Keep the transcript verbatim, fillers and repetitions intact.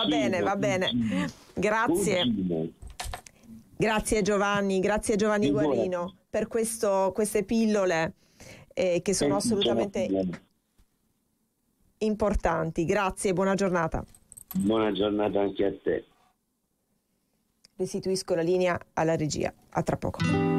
bene, va bene. Grazie. Grazie Giovanni, grazie Giovanni Guarino per questo, queste pillole eh, che sono assolutamente importanti. Grazie, buona giornata. Buona giornata anche a te. Restituisco la linea alla regia. A tra poco.